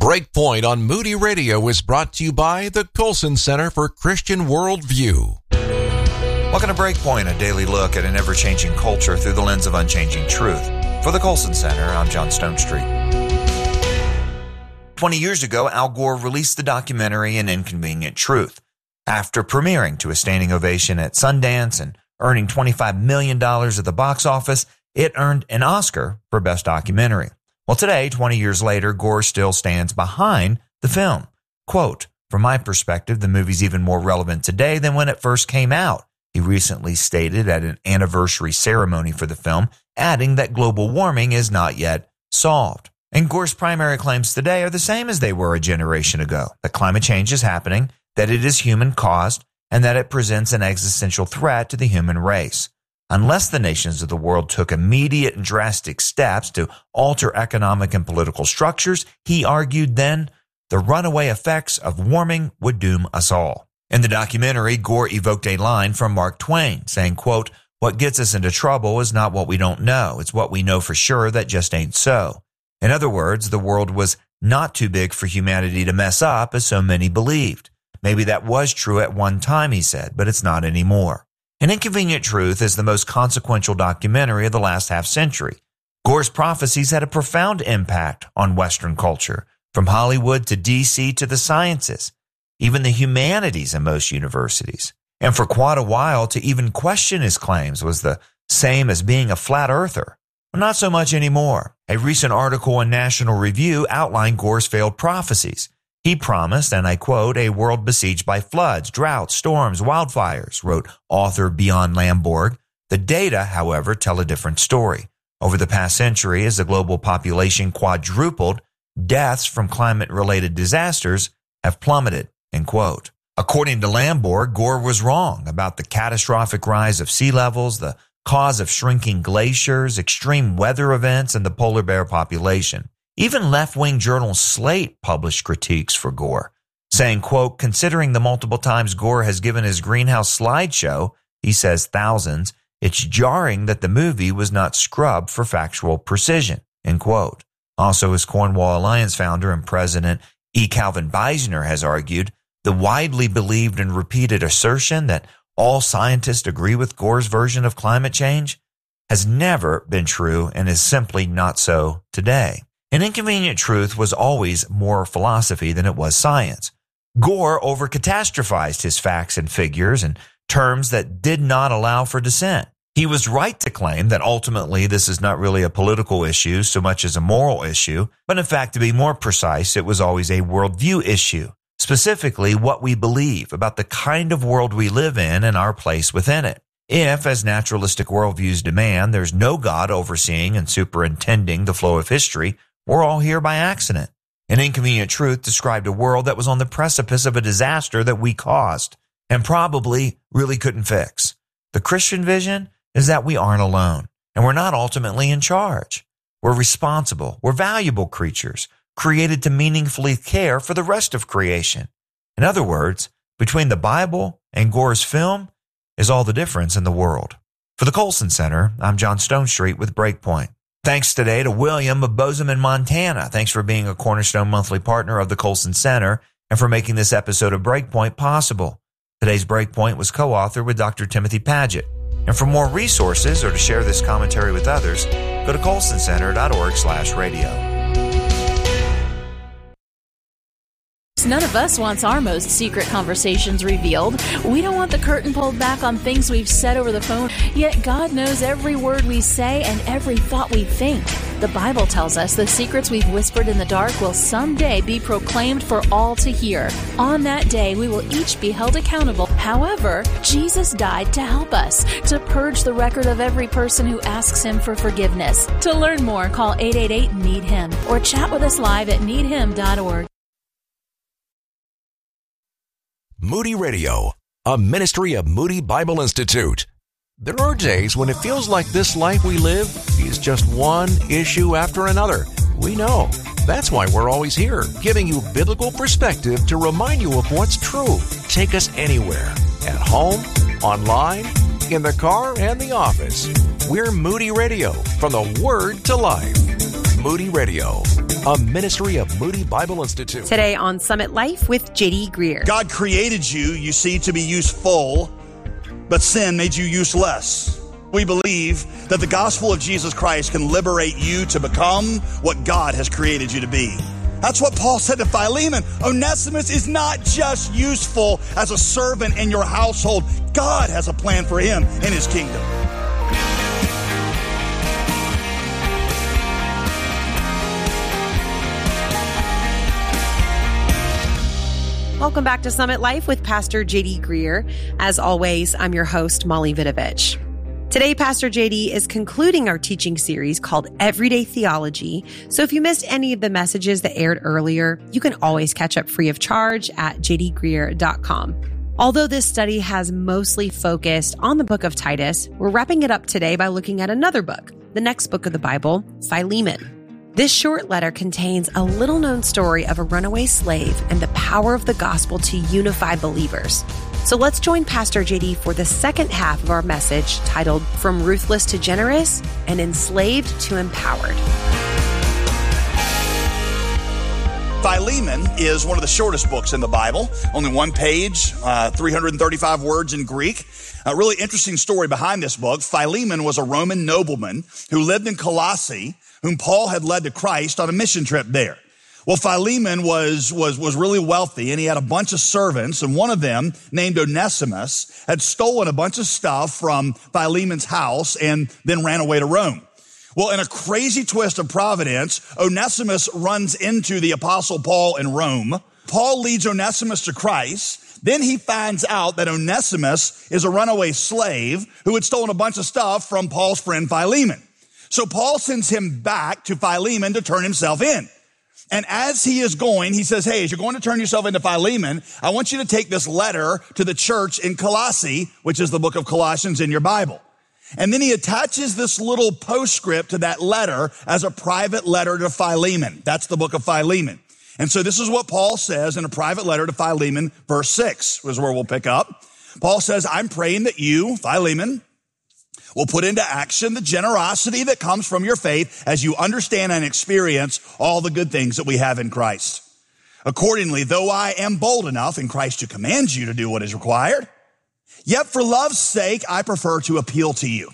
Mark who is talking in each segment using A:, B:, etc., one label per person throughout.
A: Breakpoint on Moody Radio is brought to you by the Colson Center for Christian Worldview.
B: Welcome to Breakpoint, a daily look at an ever-changing culture through the lens of unchanging truth. For the Colson Center, I'm John Stonestreet. 20 years ago, Al Gore released the documentary An Inconvenient Truth. After premiering to a standing ovation at Sundance and earning $25 million at the box office, it earned an Oscar for Best Documentary. Well, today, 20 years later, Gore still stands behind the film. Quote, "From my perspective, the movie's even more relevant today than when it first came out," he recently stated at an anniversary ceremony for the film, adding that global warming is not yet solved. And Gore's primary claims today are the same as they were a generation ago, that climate change is happening, that it is human-caused, and that it presents an existential threat to the human race. Unless the nations of the world took immediate and drastic steps to alter economic and political structures, he argued then, the runaway effects of warming would doom us all. In the documentary, Gore evoked a line from Mark Twain, saying, quote, "What gets us into trouble is not what we don't know. It's what we know for sure that just ain't so." In other words, the world was not too big for humanity to mess up as so many believed. Maybe that was true at one time, he said, but it's not anymore. An Inconvenient Truth is the most consequential documentary of the last half-century. Gore's prophecies had a profound impact on Western culture, from Hollywood to D.C. to the sciences, even the humanities in most universities. And for quite a while, to even question his claims was the same as being a flat earther. Well, not so much anymore. A recent article in National Review outlined Gore's failed prophecies. He promised, and I quote, "a world besieged by floods, droughts, storms, wildfires," wrote author Bjorn Lomborg. The data, however, tell a different story. Over the past century, as the global population quadrupled, deaths from climate-related disasters have plummeted, end quote. According to Lomborg, Gore was wrong about the catastrophic rise of sea levels, the cause of shrinking glaciers, extreme weather events, and the polar bear population. Even left-wing journal Slate published critiques for Gore, saying, quote, "Considering the multiple times Gore has given his greenhouse slideshow," he says thousands, "it's jarring that the movie was not scrubbed for factual precision," end quote. Also, as Cornwall Alliance founder and president E. Calvin Beisner has argued, the widely believed and repeated assertion that all scientists agree with Gore's version of climate change has never been true and is simply not so today. An Inconvenient Truth was always more philosophy than it was science. Gore over-catastrophized his facts and figures in terms that did not allow for dissent. He was right to claim that ultimately this is not really a political issue so much as a moral issue, but in fact, to be more precise, it was always a worldview issue, specifically what we believe about the kind of world we live in and our place within it. If, as naturalistic worldviews demand, there's no God overseeing and superintending the flow of history, we're all here by accident. An Inconvenient Truth described a world that was on the precipice of a disaster that we caused and probably really couldn't fix. The Christian vision is that we aren't alone and we're not ultimately in charge. We're responsible. We're valuable creatures created to meaningfully care for the rest of creation. In other words, between the Bible and Gore's film is all the difference in the world. For the Colson Center, I'm John Stonestreet with Breakpoint. Thanks today to William of Bozeman, Montana. Thanks for being a Cornerstone monthly partner of the Colson Center and for making this episode of Breakpoint possible. Today's Breakpoint was co-authored with Dr. Timothy Paget. And for more resources or to share this commentary with others, go to colsoncenter.org/radio.
C: None of us wants our most secret conversations revealed. We don't want the curtain pulled back on things we've said over the phone, yet God knows every word we say and every thought we think. The Bible tells us the secrets we've whispered in the dark will someday be proclaimed for all to hear. On that day, we will each be held accountable. However, Jesus died to help us, to purge the record of every person who asks Him for forgiveness. To learn more, call 888-NEED-HIM or chat with us live at needhim.org.
A: Moody Radio, a ministry of Moody Bible Institute. There are days when it feels like this life we live is just one issue after another. We know. That's why we're always here, giving you biblical perspective to remind you of what's true. Take us anywhere, at home, online, in the car, and the office. We're Moody Radio, from the Word to Life. Moody Radio, a ministry of Moody Bible Institute.
D: Today on Summit Life with J.D. Greear.
E: God created you, you see, to be useful, but sin made you useless. We believe that the gospel of Jesus Christ can liberate you to become what God has created you to be. That's what Paul said to Philemon. Onesimus is not just useful as a servant in your household. God has a plan for him in his kingdom.
D: Welcome back to Summit Life with Pastor J.D. Greear. As always, I'm your host, Molly Vidovich. Today, Pastor J.D. is concluding our teaching series called Everyday Theology. So if you missed any of the messages that aired earlier, you can always catch up free of charge at jdgreear.com. Although this study has mostly focused on the book of Titus, we're wrapping it up today by looking at another book, the next book of the Bible, Philemon. This short letter contains a little-known story of a runaway slave and the power of the gospel to unify believers. So let's join Pastor JD for the second half of our message titled From Ruthless to Generous and Enslaved to Empowered.
E: Philemon is one of the shortest books in the Bible, only one page, 335 words in Greek. A really interesting story behind this book. Philemon was a Roman nobleman who lived in Colossae, whom Paul had led to Christ on a mission trip there. Well, Philemon was really wealthy, and he had a bunch of servants, and one of them, named Onesimus, had stolen a bunch of stuff from Philemon's house and then ran away to Rome. Well, in a crazy twist of providence, Onesimus runs into the Apostle Paul in Rome. Paul leads Onesimus to Christ. Then he finds out that Onesimus is a runaway slave who had stolen a bunch of stuff from Paul's friend Philemon. So Paul sends him back to Philemon to turn himself in. And as he is going, he says, hey, as you're going to turn yourself into Philemon, I want you to take this letter to the church in Colossae, which is the book of Colossians in your Bible. And then he attaches this little postscript to that letter as a private letter to Philemon. That's the book of Philemon. And so this is what Paul says in a private letter to Philemon, verse 6 is where we'll pick up. Paul says, I'm praying that you, Philemon, will put into action the generosity that comes from your faith as you understand and experience all the good things that we have in Christ. Accordingly, though I am bold enough in Christ to command you to do what is required, yet for love's sake, I prefer to appeal to you.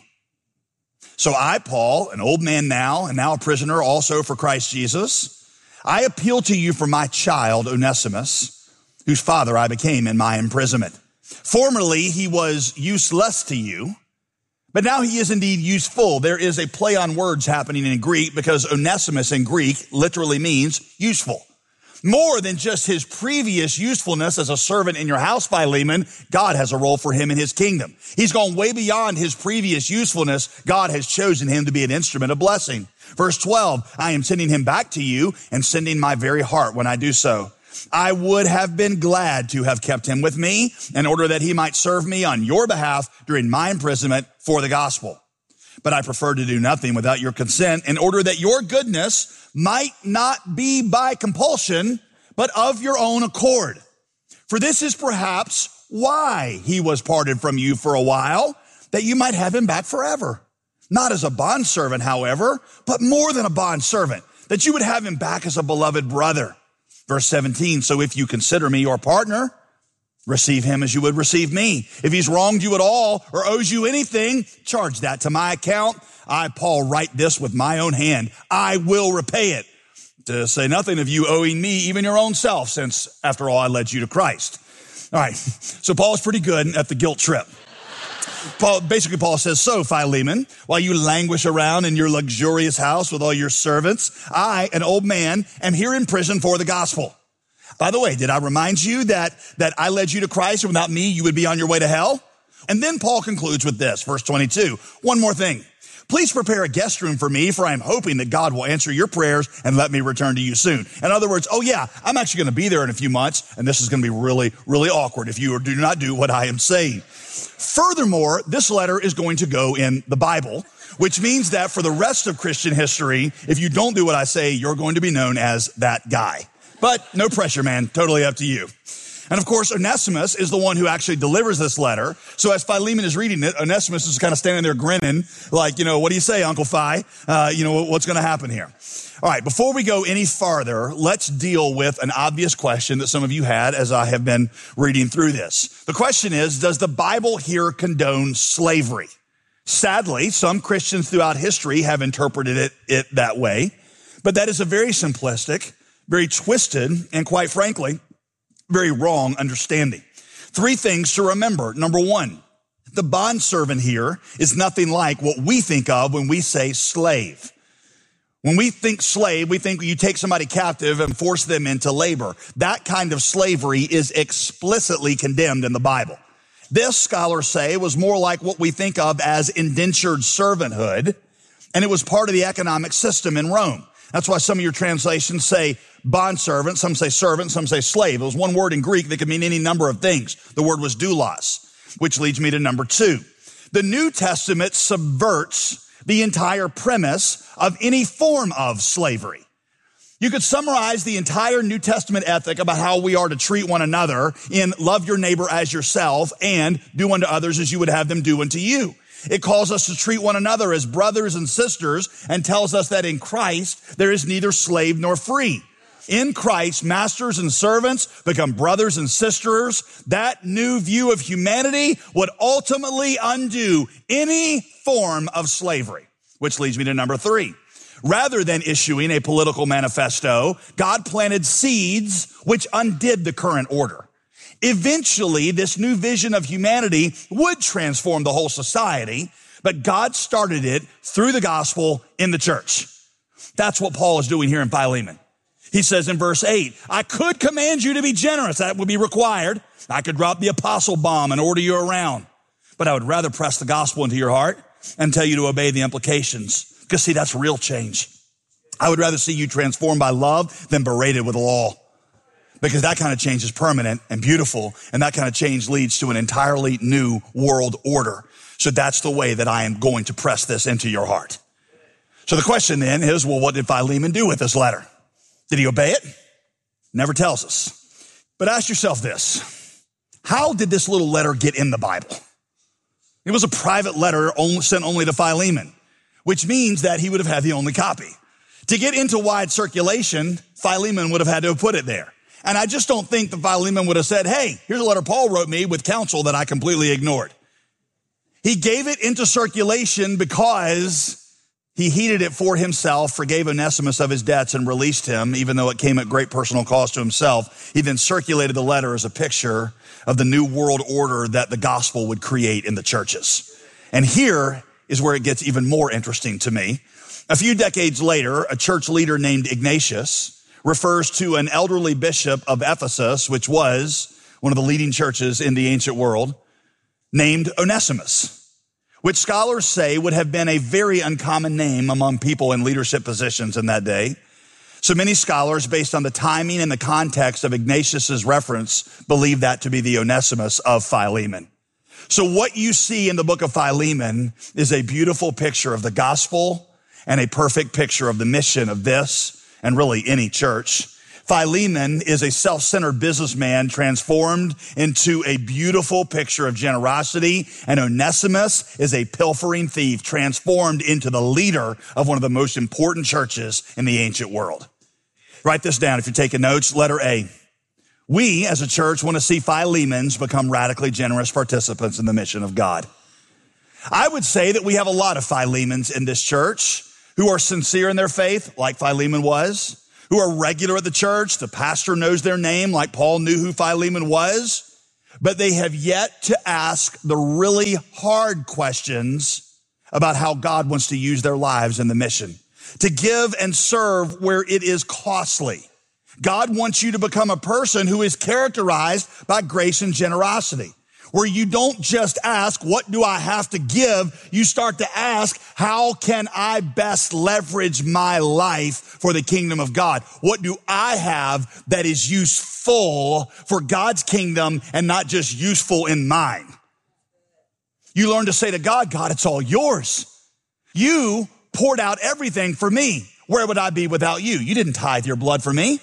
E: So I, Paul, an old man now, and now a prisoner also for Christ Jesus, I appeal to you for my child, Onesimus, whose father I became in my imprisonment. Formerly, he was useless to you, but now he is indeed useful. There is a play on words happening in Greek because Onesimus in Greek literally means useful. More than just his previous usefulness as a servant in your house, Philemon, God has a role for him in his kingdom. He's gone way beyond his previous usefulness. God has chosen him to be an instrument of blessing. Verse 12, I am sending him back to you and sending my very heart when I do so. I would have been glad to have kept him with me in order that he might serve me on your behalf during my imprisonment for the gospel. But I prefer to do nothing without your consent in order that your goodness might not be by compulsion, but of your own accord. For this is perhaps why he was parted from you for a while, that you might have him back forever. Not as a bondservant, however, but more than a bondservant, that you would have him back as a beloved brother. Verse 17, so if you consider me your partner, receive him as you would receive me. If he's wronged you at all or owes you anything, charge that to my account. I, Paul, write this with my own hand. I will repay it. To say nothing of you owing me even your own self, since after all I led you to Christ. All right, so Paul is pretty good at the guilt trip. Paul says, so Philemon, while you languish around in your luxurious house with all your servants, I, an old man, am here in prison for the gospel. By the way, did I remind you that I led you to Christ and without me you would be on your way to hell? And then Paul concludes with this, verse 22. One more thing. Please prepare a guest room for me, for I am hoping that God will answer your prayers and let me return to you soon. In other words, oh yeah, I'm actually going to be there in a few months, and this is going to be really, really awkward if you do not do what I am saying. Furthermore, this letter is going to go in the Bible, which means that for the rest of Christian history, if you don't do what I say, you're going to be known as that guy. But no pressure, man. Totally up to you. And of course, Onesimus is the one who actually delivers this letter. So as Philemon is reading it, Onesimus is kind of standing there grinning, like, what do you say, Uncle Phi? What's going to happen here? All right, before we go any farther, let's deal with an obvious question that some of you had as I have been reading through this. The question is, does the Bible here condone slavery? Sadly, some Christians throughout history have interpreted it that way, but that is a very simplistic, very twisted, and quite frankly, very wrong understanding. 3 things to remember. Number 1, the bondservant here is nothing like what we think of when we say slave. When we think slave, we think you take somebody captive and force them into labor. That kind of slavery is explicitly condemned in the Bible. This, scholars say, was more like what we think of as indentured servanthood, and it was part of the economic system in Rome. That's why some of your translations say bondservant, some say servant, some say slave. It was one word in Greek that could mean any number of things. The word was doulos, which leads me to number 2. The New Testament subverts the entire premise of any form of slavery. You could summarize the entire New Testament ethic about how we are to treat one another in love your neighbor as yourself and do unto others as you would have them do unto you. It calls us to treat one another as brothers and sisters and tells us that in Christ there is neither slave nor free. In Christ, masters and servants become brothers and sisters. That new view of humanity would ultimately undo any form of slavery, which leads me to number 3. Rather than issuing a political manifesto, God planted seeds which undid the current order. Eventually, this new vision of humanity would transform the whole society, but God started it through the gospel in the church. That's what Paul is doing here in Philemon. He says in verse 8, I could command you to be generous. That would be required. I could drop the apostle bomb and order you around, but I would rather press the gospel into your heart and tell you to obey the implications. Because see, that's real change. I would rather see you transformed by love than berated with law. Because that kind of change is permanent and beautiful, and that kind of change leads to an entirely new world order. So that's the way that I am going to press this into your heart. So the question then is, well, what did Philemon do with this letter? Did he obey it? Never tells us. But ask yourself this. How did this little letter get in the Bible? It was a private letter sent only to Philemon, which means that he would have had the only copy. To get into wide circulation, Philemon would have had to have put it there. And I just don't think that Philemon would have said, hey, here's a letter Paul wrote me with counsel that I completely ignored. He gave it into circulation because he heeded it for himself, forgave Onesimus of his debts, and released him, even though it came at great personal cost to himself. He then circulated the letter as a picture of the new world order that the gospel would create in the churches. And here is where it gets even more interesting to me. A few decades later, a church leader named Ignatius refers to an elderly bishop of Ephesus, which was one of the leading churches in the ancient world, named Onesimus, which scholars say would have been a very uncommon name among people in leadership positions in that day. So many scholars, based on the timing and the context of Ignatius's reference, believe that to be the Onesimus of Philemon. So what you see in the book of Philemon is a beautiful picture of the gospel and a perfect picture of the mission of this and really any church. Philemon is a self-centered businessman transformed into a beautiful picture of generosity, and Onesimus is a pilfering thief transformed into the leader of one of the most important churches in the ancient world. Write this down if you're taking notes. Letter A. We as a church want to see Philemons become radically generous participants in the mission of God. I would say that we have a lot of Philemons in this church who are sincere in their faith, like Philemon was, who are regular at the church. The pastor knows their name, like Paul knew who Philemon was, but they have yet to ask the really hard questions about how God wants to use their lives in the mission, to give and serve where it is costly. God wants you to become a person who is characterized by grace and generosity, where you don't just ask, what do I have to give? You start to ask, how can I best leverage my life for the kingdom of God? What do I have that is useful for God's kingdom and not just useful in mine? You learn to say to God, God, it's all yours. You poured out everything for me. Where would I be without you? You didn't tithe your blood for me.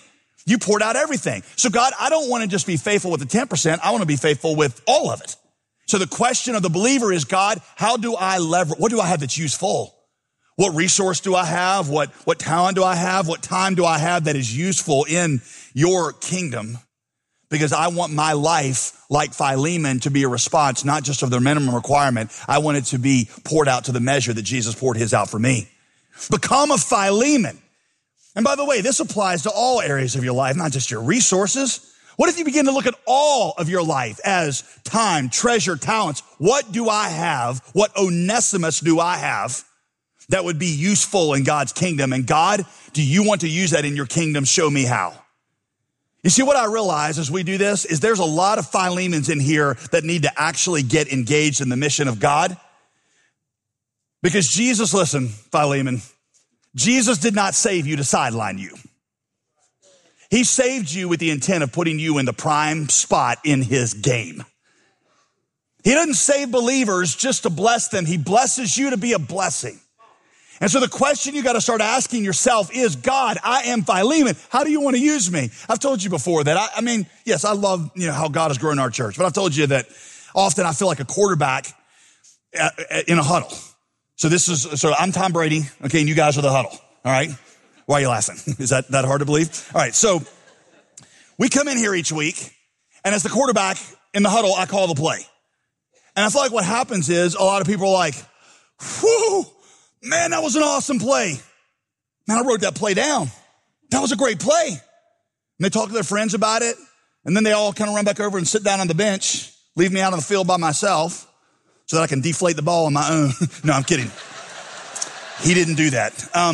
E: You poured out everything. So God, I don't want to just be faithful with the 10%. I want to be faithful with all of it. So the question of the believer is, God, how do I leverage? What do I have that's useful? What resource do I have? What talent do I have? What time do I have that is useful in your kingdom? Because I want my life, like Philemon, to be a response, not just of the minimum requirement. I want it to be poured out to the measure that Jesus poured his out for me. Become a Philemon. And by the way, this applies to all areas of your life, not just your resources. What if you begin to look at all of your life as time, treasure, talents? What do I have? What Onesimus do I have that would be useful in God's kingdom? And God, do you want to use that in your kingdom? Show me how. You see, what I realize as we do this is there's a lot of Philemons in here that need to actually get engaged in the mission of God. Because Jesus, listen, Philemon, Jesus did not save you to sideline you. He saved you with the intent of putting you in the prime spot in his game. He doesn't save believers just to bless them. He blesses you to be a blessing. And so the question you got to start asking yourself is, God, I am Philemon. How do you want to use me? I've told you before that I mean, yes, I love, how God has grown our church, but I've told you that often I feel like a quarterback in a huddle. So I'm Tom Brady. Okay. And you guys are the huddle. All right. Why are you laughing? Is that hard to believe? All right. So we come in here each week, and as the quarterback in the huddle, I call the play. And I feel like what happens is a lot of people are like, whoo, man, that was an awesome play. Man, I wrote that play down. That was a great play. And they talk to their friends about it. And then they all kind of run back over and sit down on the bench, leave me out on the field by myself so that I can deflate the ball on my own. No, I'm kidding. He didn't do that.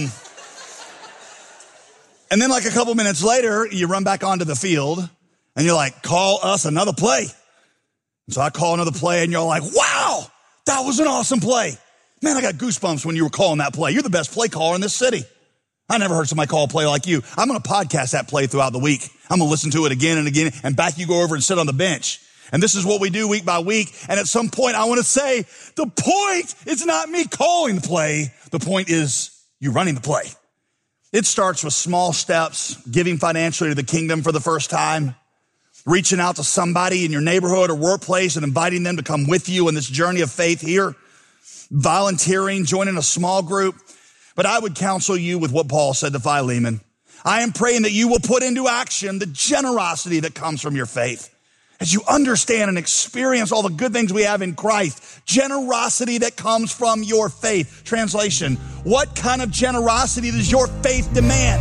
E: And then like a couple minutes later, you run back onto the field and you're like, call us another play. So I call another play and you're like, wow, that was an awesome play. Man, I got goosebumps when you were calling that play. You're the best play caller in this city. I never heard somebody call a play like you. I'm going to podcast that play throughout the week. I'm going to listen to it again and again, and back you go over and sit on the bench. And this is what we do week by week. And at some point, I want to say, the point is not me calling the play. The point is you running the play. It starts with small steps, giving financially to the kingdom for the first time, reaching out to somebody in your neighborhood or workplace and inviting them to come with you in this journey of faith here, volunteering, joining a small group. But I would counsel you with what Paul said to Philemon. I am praying that you will put into action the generosity that comes from your faith. As you understand and experience all the good things we have in Christ, generosity that comes from your faith. Translation, what kind of generosity does your faith demand?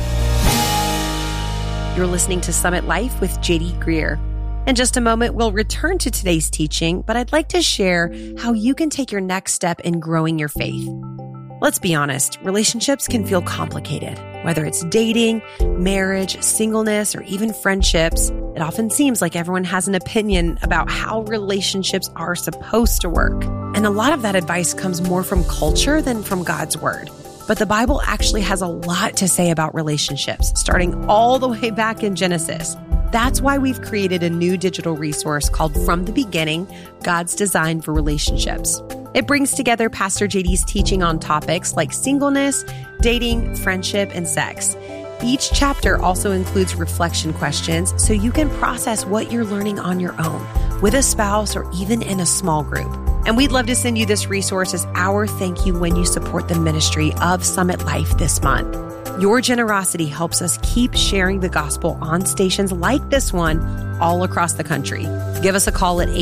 D: You're listening to Summit Life with JD Greer. In just a moment, we'll return to today's teaching, but I'd like to share how you can take your next step in growing your faith. Let's be honest, relationships can feel complicated. Whether it's dating, marriage, singleness, or even friendships, it often seems like everyone has an opinion about how relationships are supposed to work. And a lot of that advice comes more from culture than from God's word. But the Bible actually has a lot to say about relationships, starting all the way back in Genesis. That's why we've created a new digital resource called From the Beginning, God's Design for Relationships. It brings together Pastor JD's teaching on topics like singleness, dating, friendship, and sex. Each chapter also includes reflection questions so you can process what you're learning on your own, with a spouse, or even in a small group. And we'd love to send you this resource as our thank you when you support the ministry of Summit Life this month. Your generosity helps us keep sharing the gospel on stations like this one all across the country. Give us a call at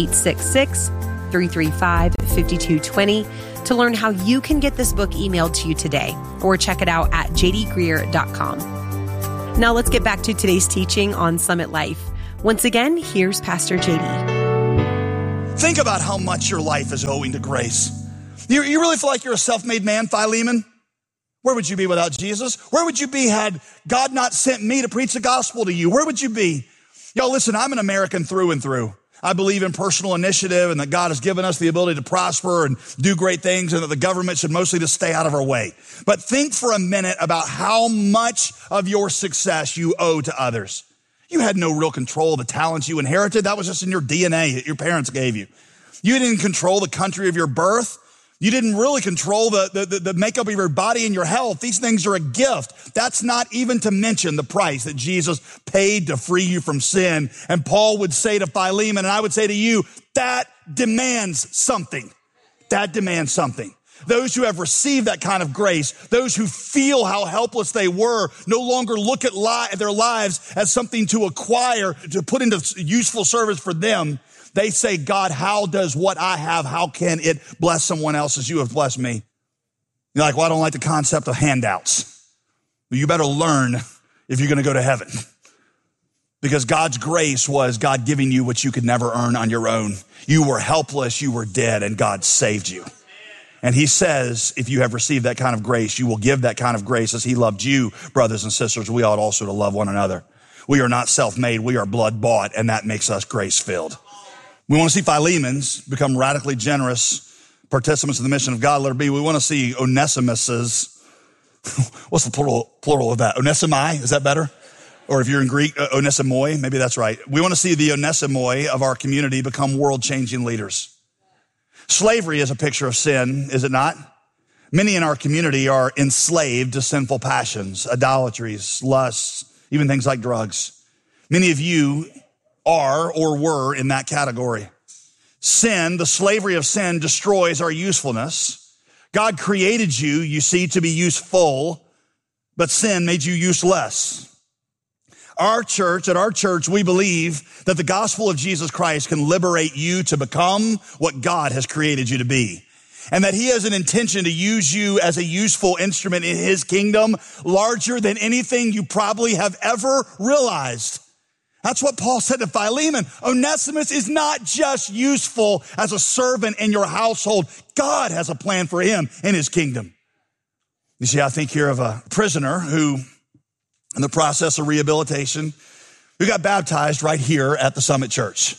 D: 866-335-5220 to learn how you can get this book emailed to you today, or check it out at jdgreer.com. Now let's get back to today's teaching on Summit Life. Once again, here's Pastor JD.
E: Think about how much your life is owing to grace. You really feel like you're a self-made man, Philemon? Where would you be without Jesus? Where would you be had God not sent me to preach the gospel to you? Where would you be? Y'all, listen, I'm an American through and through. I believe in personal initiative and that God has given us the ability to prosper and do great things, and that the government should mostly just stay out of our way. But think for a minute about how much of your success you owe to others. You had no real control of the talents you inherited. That was just in your DNA that your parents gave you. You didn't control the country of your birth. You didn't really control the makeup of your body and your health. These things are a gift. That's not even to mention the price that Jesus paid to free you from sin. And Paul would say to Philemon, and I would say to you, that demands something. That demands something. Those who have received that kind of grace, those who feel how helpless they were, no longer look at their lives as something to acquire, to put into useful service for them. They say, God, how does what I have, how can it bless someone else as you have blessed me? You're like, well, I don't like the concept of handouts. Well, you better learn if you're going to go to heaven. Because God's grace was God giving you what you could never earn on your own. You were helpless, you were dead, and God saved you. And he says, if you have received that kind of grace, you will give that kind of grace as he loved you, brothers and sisters. We ought also to love one another. We are not self-made. We are blood-bought, and that makes us grace-filled. We want to see Philemons become radically generous participants in the mission of God. Letter B, we want to see Onesimuses. What's the plural of that? Onesimai, is that better? Or if you're in Greek, Onesimoi, maybe that's right. We want to see the Onesimoi of our community become world-changing leaders. Slavery is a picture of sin, is it not? Many in our community are enslaved to sinful passions, idolatries, lusts, even things like drugs. Many of you are or were in that category. Sin, the slavery of sin, destroys our usefulness. God created you, you see, to be useful, but sin made you useless. At our church, we believe that the gospel of Jesus Christ can liberate you to become what God has created you to be. And that he has an intention to use you as a useful instrument in his kingdom, larger than anything you probably have ever realized. That's what Paul said to Philemon. Onesimus is not just useful as a servant in your household. God has a plan for him in his kingdom. You see, I think here of a prisoner who, in the process of rehabilitation, who got baptized right here at the Summit Church,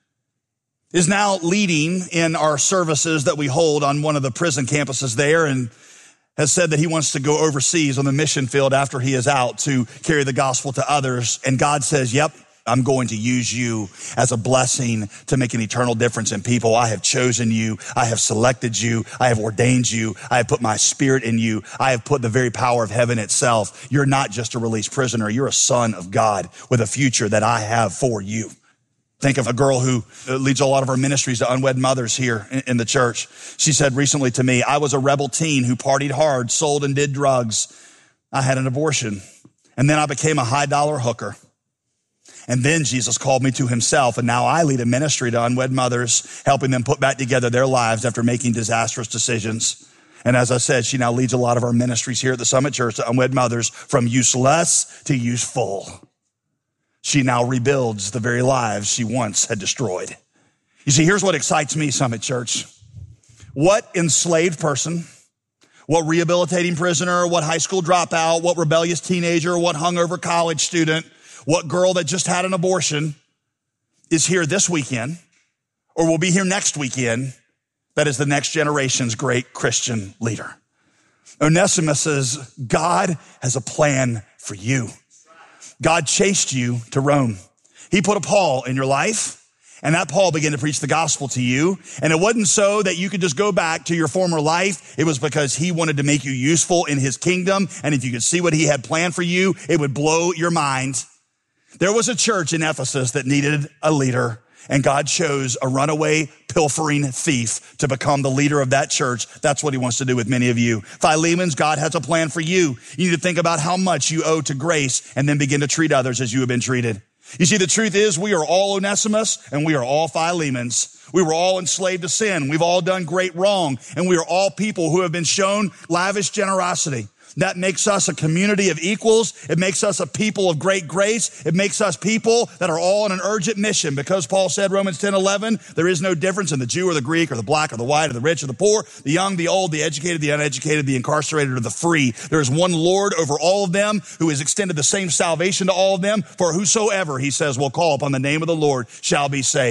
E: is now leading in our services that we hold on one of the prison campuses there, and has said that he wants to go overseas on the mission field after he is out to carry the gospel to others. And God says, yep, I'm going to use you as a blessing to make an eternal difference in people. I have chosen you. I have selected you. I have ordained you. I have put my spirit in you. I have put the very power of heaven itself. You're not just a released prisoner. You're a son of God with a future that I have for you. Think of a girl who leads a lot of our ministries to unwed mothers here in the church. She said recently to me, I was a rebel teen who partied hard, sold and did drugs. I had an abortion, and then I became a high-dollar hooker. And then Jesus called me to himself, and now I lead a ministry to unwed mothers, helping them put back together their lives after making disastrous decisions. And as I said, she now leads a lot of our ministries here at the Summit Church to unwed mothers from useless to useful. She now rebuilds the very lives she once had destroyed. You see, here's what excites me, Summit Church. What enslaved person, what rehabilitating prisoner, what high school dropout, what rebellious teenager, what hungover college student, what girl that just had an abortion is here this weekend or will be here next weekend that is the next generation's great Christian leader? Onesimus says, God has a plan for you. God chased you to Rome. He put a Paul in your life, and that Paul began to preach the gospel to you. And it wasn't so that you could just go back to your former life. It was because he wanted to make you useful in his kingdom. And if you could see what he had planned for you, it would blow your mind. There was a church in Ephesus that needed a leader, and God chose a runaway, pilfering thief to become the leader of that church. That's what he wants to do with many of you. Philemons, God has a plan for you. You need to think about how much you owe to grace and then begin to treat others as you have been treated. You see, the truth is we are all Onesimus and we are all Philemons. We were all enslaved to sin. We've all done great wrong, and we are all people who have been shown lavish generosity. That makes us a community of equals. It makes us a people of great grace. It makes us people that are all on an urgent mission, because Paul said, Romans 10:11, there is no difference in the Jew or the Greek or the black or the white or the rich or the poor, the young, the old, the educated, the uneducated, the incarcerated or the free. There is one Lord over all of them, who has extended the same salvation to all of them. For whosoever, he says, will call upon the name of the Lord shall be saved.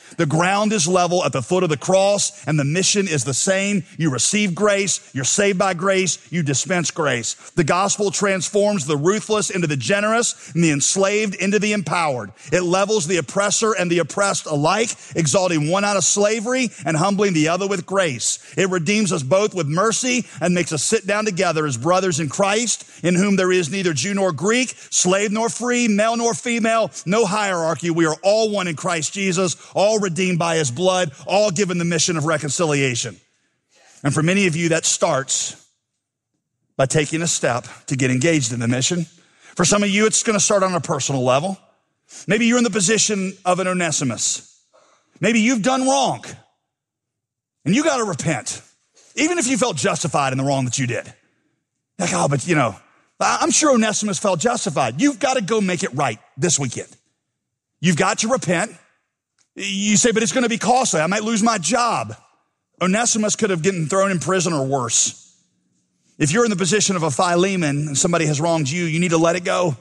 E: The ground is level at the foot of the cross, and the mission is the same. You receive grace, you're saved by grace, you dispense grace. The gospel transforms the ruthless into the generous and the enslaved into the empowered. It levels the oppressor and the oppressed alike, exalting one out of slavery and humbling the other with grace. It redeems us both with mercy and makes us sit down together as brothers in Christ, in whom there is neither Jew nor Greek, slave nor free, male nor female, no hierarchy. We are all one in Christ Jesus, all redeemed by his blood, all given the mission of reconciliation. And for many of you, that starts by taking a step to get engaged in the mission. For some of you, it's going to start on a personal level. Maybe you're in the position of an Onesimus. Maybe you've done wrong and you got to repent, even if you felt justified in the wrong that you did. Like, oh, but I'm sure Onesimus felt justified. You've got to go make it right this weekend. You've got to repent. You say, but it's going to be costly. I might lose my job. Onesimus could have gotten thrown in prison or worse. If you're in the position of a Philemon and somebody has wronged you, you need to let it go.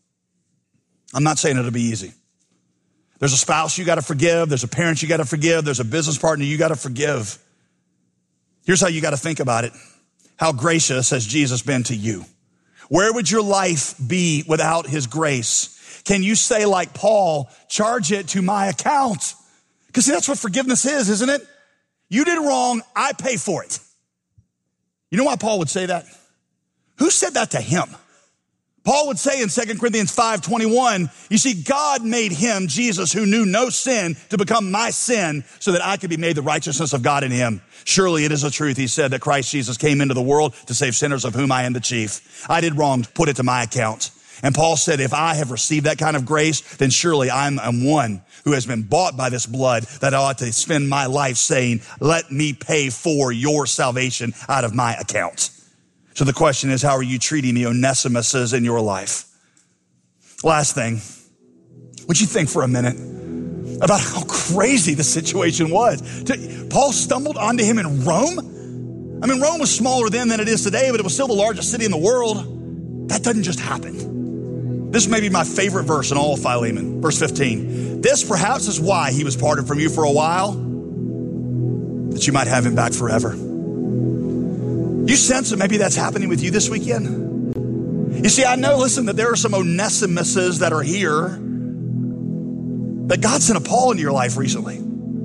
E: I'm not saying it'll be easy. There's a spouse you got to forgive. There's a parent you got to forgive. There's a business partner you got to forgive. Here's how you got to think about it. How gracious has Jesus been to you? Where would your life be without his grace? Can you say like Paul, charge it to my account? Because see, that's what forgiveness is, isn't it? You did wrong, I pay for it. You know why Paul would say that? Who said that to him? Paul would say in 2 Corinthians 5:21, you see, God made him, Jesus, who knew no sin, to become my sin so that I could be made the righteousness of God in him. Surely it is a truth, he said, that Christ Jesus came into the world to save sinners, of whom I am the chief. I did wrong, put it to my account. And Paul said, if I have received that kind of grace, then surely I'm one who has been bought by this blood, that I ought to spend my life saying, let me pay for your salvation out of my account. So the question is, how are you treating the Onesimuses in your life? Last thing, would you think for a minute about how crazy the situation was? Paul stumbled onto him in Rome. I mean, Rome was smaller then than it is today, but it was still the largest city in the world. That doesn't just happen. This may be my favorite verse in all of Philemon, verse 15. This perhaps is why he was parted from you for a while, that you might have him back forever. You sense that maybe that's happening with you this weekend? You see, I know, listen, that there are some Onesimuses that are here, that God sent a Paul into your life recently.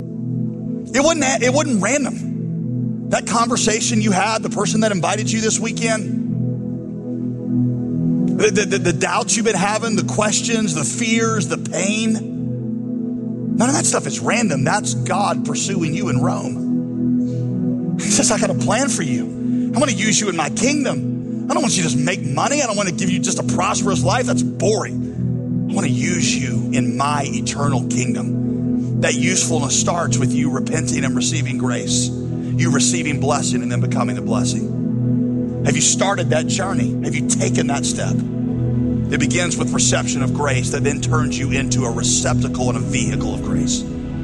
E: It wasn't random. That conversation you had, the person that invited you this weekend, the doubts you've been having, the questions, the fears, the pain, none of that stuff is random. That's God pursuing you in Rome. He says, I got a plan for you. I want to use you in my kingdom. I don't want you to just make money. I don't want to give you just a prosperous life. That's boring. I want to use you in my eternal kingdom. That usefulness starts with you repenting and receiving grace, you receiving blessing and then becoming the blessing. Have you started that journey? Have you taken that step? It begins with reception of grace that then turns you into a receptacle and a vehicle of grace.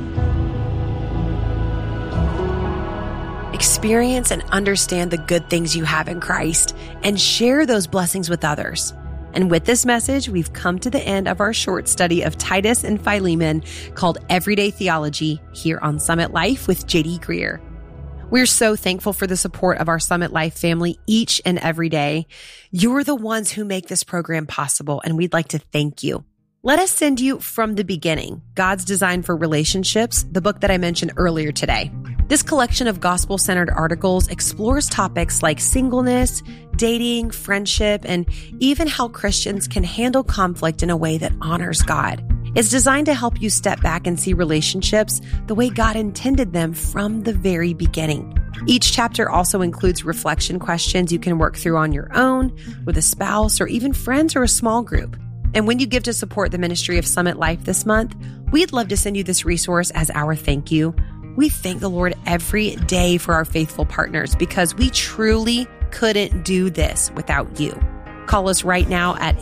D: Experience and understand the good things you have in Christ and share those blessings with others. And with this message, we've come to the end of our short study of Titus and Philemon called Everyday Theology here on Summit Life with J.D. Greer. We're so thankful for the support of our Summit Life family each and every day. You're the ones who make this program possible, and we'd like to thank you. Let us send you From the Beginning, God's Design for Relationships, the book that I mentioned earlier today. This collection of gospel-centered articles explores topics like singleness, dating, friendship, and even how Christians can handle conflict in a way that honors God. It's designed to help you step back and see relationships the way God intended them from the very beginning. Each chapter also includes reflection questions you can work through on your own, with a spouse, or even friends or a small group. And when you give to support the ministry of Summit Life this month, we'd love to send you this resource as our thank you. We thank the Lord every day for our faithful partners because we truly couldn't do this without you. Call us right now at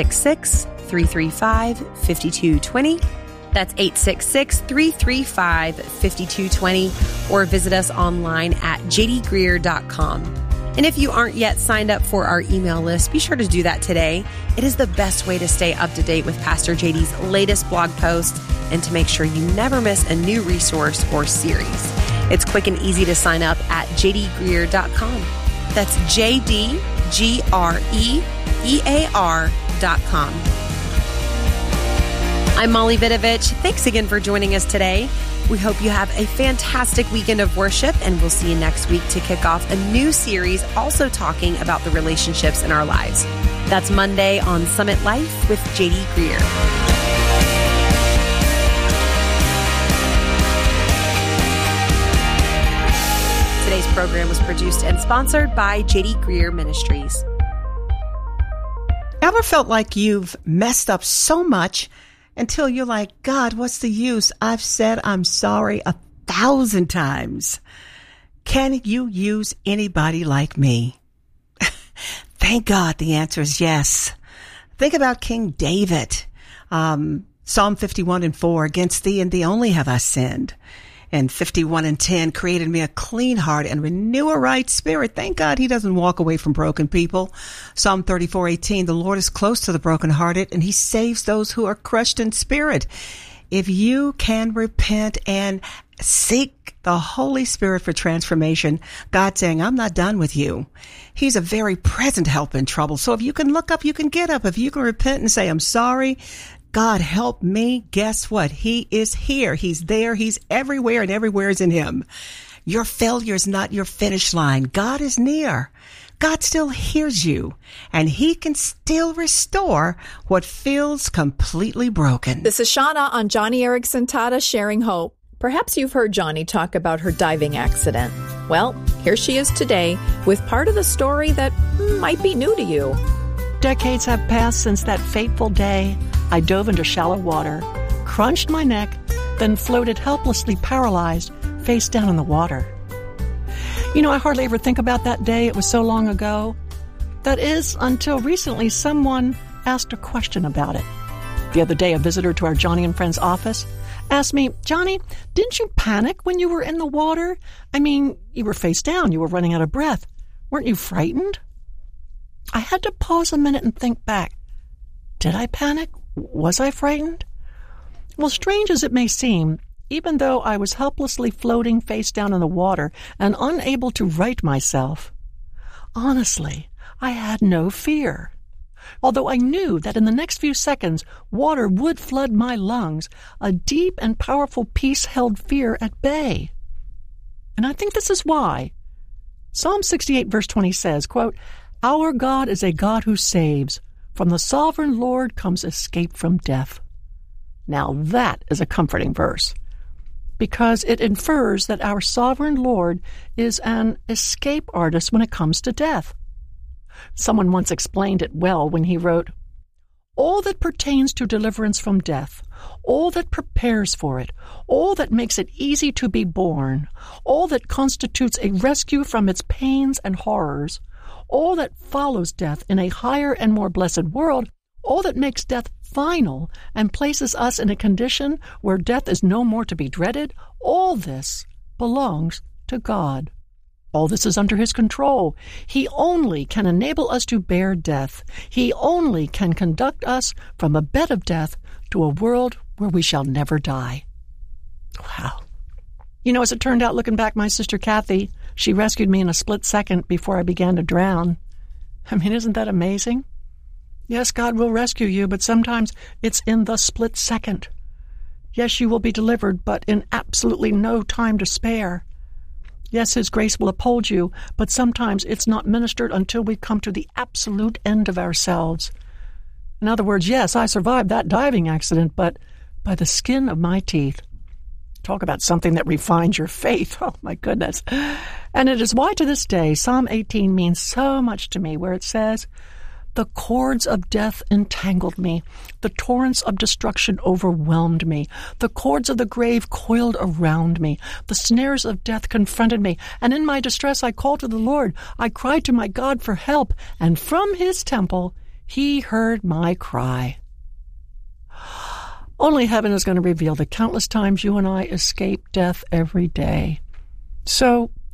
D: 866-335-5220. That's 866-335-5220, or visit us online at jdgreer.com. And if you aren't yet signed up for our email list, be sure to do that today. It is the best way to stay up to date with Pastor JD's latest blog post and to make sure you never miss a new resource or series. It's quick and easy to sign up at jdgreear.com. That's jdgreear.com. I'm Molly Vidovich. Thanks again for joining us today. We hope you have a fantastic weekend of worship, and we'll see you next week to kick off a new series also talking about the relationships in our lives. That's Monday on Summit Life with J.D. Greear. Today's program was produced and sponsored by J.D. Greear Ministries.
F: Ever felt like you've messed up so much until you're like, God, what's the use? I've said I'm sorry 1,000 times. Can you use anybody like me? Thank God the answer is yes. Think about King David. Psalm 51:4, against thee and thee only have I sinned. And 51:10, created me a clean heart and renew a right spirit. Thank God he doesn't walk away from broken people. Psalm 34:18, the Lord is close to the brokenhearted and he saves those who are crushed in spirit. If you can repent and seek the Holy Spirit for transformation, God's saying, I'm not done with you. He's a very present help in trouble. So if you can look up, you can get up. If you can repent and say, I'm sorry, God, help me. Guess what? He is here. He's there. He's everywhere, and everywhere is in him. Your failure is not your finish line. God is near. God still hears you, and he can still restore what feels completely broken.
G: This is Shauna on Johnny Erickson Tata Sharing Hope. Perhaps you've heard Johnny talk about her diving accident. Well, here she is today with part of the story that might be new to you.
H: Decades have passed since that fateful day. I dove into shallow water, crunched my neck, then floated helplessly paralyzed, face down in the water. You know, I hardly ever think about that day. It was so long ago. That is, until recently someone asked a question about it. The other day, a visitor to our Johnny and Friends office asked me, Johnny, didn't you panic when you were in the water? I mean, you were face down. You were running out of breath. Weren't you frightened? I had to pause a minute and think back. Did I panic? Was I frightened? Well, strange as it may seem, even though I was helplessly floating face down in the water and unable to right myself, honestly, I had no fear. Although I knew that in the next few seconds water would flood my lungs, a deep and powerful peace held fear at bay. And I think this is why. Psalm 68 verse 20 says, quote, our God is a God who saves. From the sovereign Lord comes escape from death. Now that is a comforting verse, because it infers that our sovereign Lord is an escape artist when it comes to death. Someone once explained it well when he wrote, all that pertains to deliverance from death, all that prepares for it, all that makes it easy to be born, all that constitutes a rescue from its pains and horrors, all that follows death in a higher and more blessed world, all that makes death final and places us in a condition where death is no more to be dreaded, all this belongs to God. All this is under his control. He only can enable us to bear death. He only can conduct us from a bed of death to a world where we shall never die. Wow. You know, as it turned out, looking back, my sister Kathy, she rescued me in a split second before I began to drown. I mean, isn't that amazing? Yes, God will rescue you, but sometimes it's in the split second. Yes, you will be delivered, but in absolutely no time to spare. Yes, his grace will uphold you, but sometimes it's not ministered until we come to the absolute end of ourselves. In other words, yes, I survived that diving accident, but by the skin of my teeth. Talk about something that refines your faith. Oh, my goodness. And it is why to this day, Psalm 18 means so much to me, where it says, the cords of death entangled me. The torrents of destruction overwhelmed me. The cords of the grave coiled around me. The snares of death confronted me. And in my distress I called to the Lord. I cried to my God for help. And from his temple he heard my cry. Only heaven is going to reveal the countless times you and I escape death every day. So